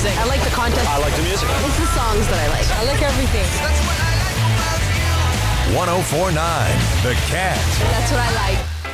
music. I like the contest. I like the music. It's the songs that I like. I like everything. 1049 The Cat. That's what I like.